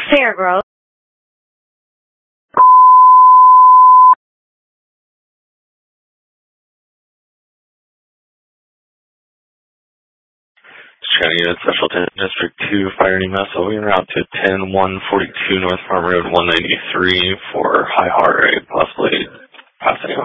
Fairgrove. Shannon Unit, Special 10, District 2, Fire and EMS, en route to 10142 North Farm Road 193 for high heart rate, possibly passing